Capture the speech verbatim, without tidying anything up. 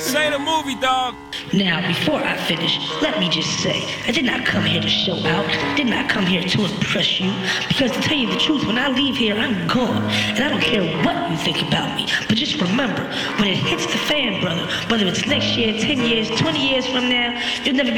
This ain't a movie, dog. Now, before I finish, let me just say, I did not come here to show out, did not come here to impress you, because to tell you the truth, when I leave here, I'm gone, and I don't care what you think about me, but just remember, when it hits the fan, brother, whether it's next year, ten years, twenty years from now, you'll never be